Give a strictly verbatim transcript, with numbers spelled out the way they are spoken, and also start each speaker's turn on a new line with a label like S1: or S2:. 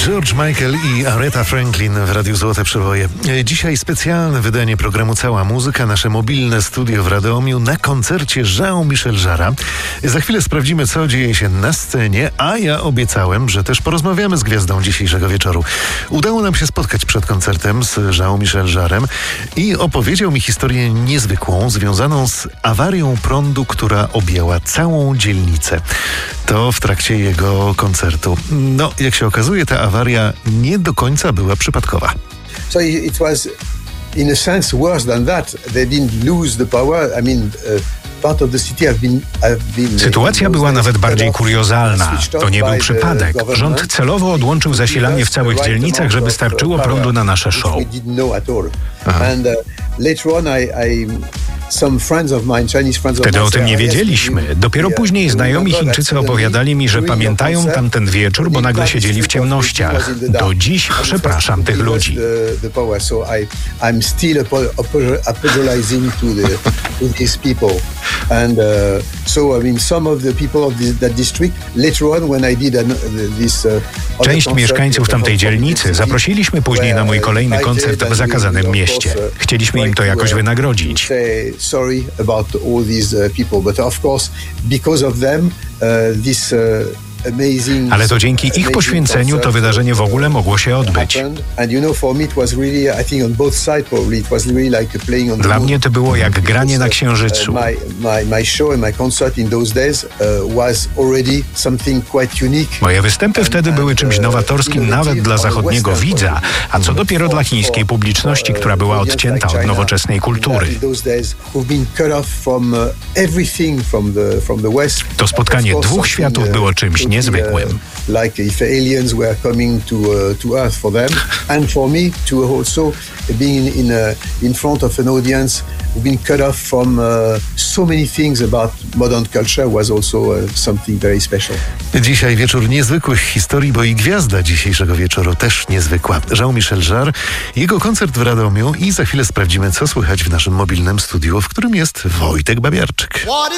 S1: George Michael i Aretha Franklin w Radiu Złote Przeboje. Dzisiaj specjalne wydanie programu Cała Muzyka, nasze mobilne studio w Radomiu na koncercie Jean-Michel Jarre'a. Za chwilę sprawdzimy, co dzieje się na scenie, a ja obiecałem, że też porozmawiamy z gwiazdą dzisiejszego wieczoru. Udało nam się spotkać przed koncertem z Jean-Michel Jarre'em i opowiedział mi historię niezwykłą, związaną z awarią prądu, która objęła całą dzielnicę. To w trakcie jego koncertu. No, jak się okazuje, ta awaria nie do końca była przypadkowa.
S2: So it was in a sense worse than that. They didn't lose the power. I mean, uh, part of the city have been, have been
S3: Sytuacja była nawet bardziej kuriozalna. To nie był przypadek. Rząd celowo odłączył zasilanie w całych dzielnicach, żeby starczyło prądu na nasze show.
S1: Aha.
S3: Wtedy o tym nie wiedzieliśmy. Dopiero później znajomi Chińczycy opowiadali mi, że pamiętają tamten wieczór, bo nagle siedzieli w ciemnościach. Do dziś przepraszam tych ludzi. Część mieszkańców tamtej dzielnicy zaprosiliśmy później na mój kolejny koncert w zakazanym mieście. Chcieliśmy im to jakoś wynagrodzić.
S2: Sorry about all these uh, people, but of course, because of them, uh, this uh,
S3: Ale to dzięki ich poświęceniu to wydarzenie w ogóle mogło się odbyć. Dla mnie to było jak granie na Księżycu. Moje występy wtedy były czymś nowatorskim nawet dla zachodniego widza, a co dopiero dla chińskiej publiczności, która była odcięta od nowoczesnej kultury. To spotkanie dwóch światów było czymś niezwykłym.
S2: Like if aliens were coming to uh, to Earth for them, and for me to also being in a, in front of an audience who've been cut off from uh, so many things about modern culture was also uh, something very special.
S1: Dzisiaj wieczór niezwykłych historii, bo i gwiazda dzisiejszego wieczoru też niezwykła. Jean-Michel Jarre, jego koncert w Radomiu i za chwilę sprawdzimy, co słychać w naszym mobilnym studiu, w którym jest Wojtek Babiarczyk.